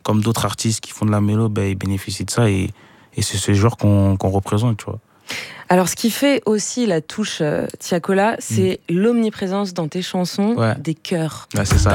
comme d'autres artistes qui font de la mélo, ils bénéficient de ça et c'est ce genre qu'on représente, tu vois. Alors, ce qui fait aussi la touche Tiakola, c'est l'omniprésence dans tes chansons des chœurs. Ouais, c'est ça.